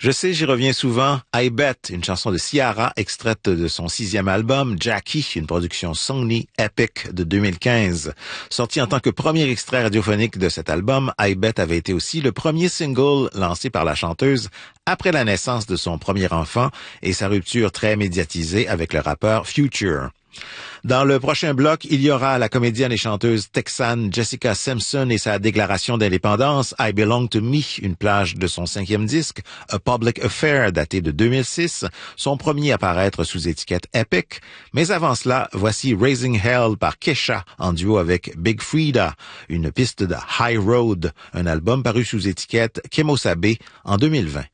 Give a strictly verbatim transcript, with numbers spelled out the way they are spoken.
Je sais, j'y reviens souvent. I Bet, une chanson de Ciara, extraite de son sixième album, Jackie, une production Sony Epic de deux mille quinze. Sorti en tant que premier extrait radiophonique de cet album, I Bet avait été aussi le premier single lancé par la chanteuse après la naissance de son premier enfant et sa rupture très médiatisée avec le rappeur Future. Dans le prochain bloc, il y aura la comédienne et chanteuse texane Jessica Simpson et sa déclaration d'indépendance I Belong to Me, une plage de son cinquième disque, A Public Affair daté de deux mille six, son premier à paraître sous étiquette Epic. Mais avant cela, voici Raising Hell par Kesha en duo avec Big Freedia, une piste de High Road, un album paru sous étiquette Kemosabe en deux mille vingt.